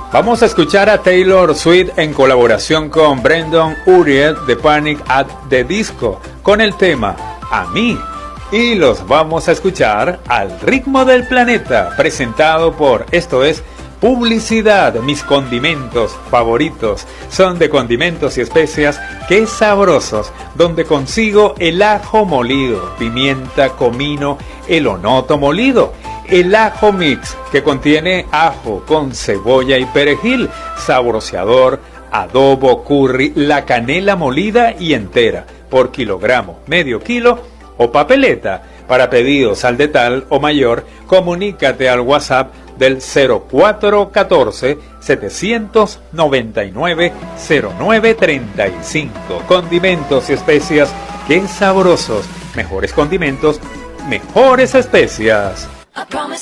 Vamos a escuchar a Taylor Swift en colaboración con Brendan Urie de Panic at the Disco con el tema A Mí. Y los vamos a escuchar al ritmo del planeta, presentado por Esto es Publicidad. Mis condimentos favoritos son de condimentos y especias ¡Qué sabrosos! Donde consigo el ajo molido, pimienta, comino, el onoto molido, el ajo mix que contiene ajo con cebolla y perejil, saboreador, adobo, curry, la canela molida y entera por kilogramo, medio kilo o papeleta. Para pedidos al detal o mayor, comunícate al WhatsApp del 0414-799-0935. Condimentos y especias, ¡qué sabrosos! Mejores condimentos, mejores especias.